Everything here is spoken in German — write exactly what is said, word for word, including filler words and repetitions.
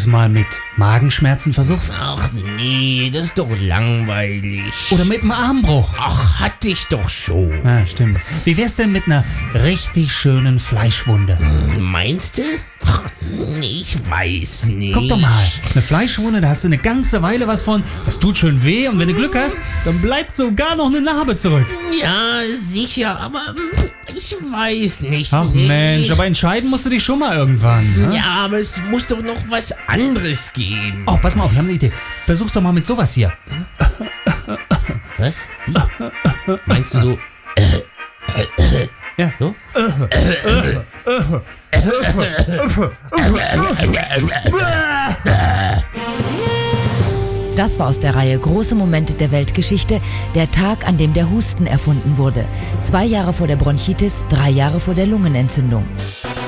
es mal mit Magenschmerzen versuchst? Ach nee, das ist doch langweilig. Oder mit einem Armbruch? Ach, hatte ich doch schon. Ja, stimmt. Wie wär's denn mit einer richtig schönen Fleischwunde? Meinst du? Ach, nee, ich weiß nicht. Guck doch mal, eine Fleischwunde, da hast du eine ganze Weile was von. Das tut schön weh und wenn du Glück hast, dann bleibt sogar noch eine Narbe zurück. Ja, sicher, aber ich weiß nicht. Ach nee. Mensch, aber entscheiden musst du dich schon mal irgendwann. Ne? Ja, aber es muss doch noch was anderes geben. Oh, pass mal auf, wir haben eine Idee. Versuch's doch mal mit sowas hier. Was? Wie? Meinst du so? Ja. So? Das war aus der Reihe Große Momente der Weltgeschichte, der Tag, an dem der Husten erfunden wurde. Zwei Jahre vor der Bronchitis, drei Jahre vor der Lungenentzündung.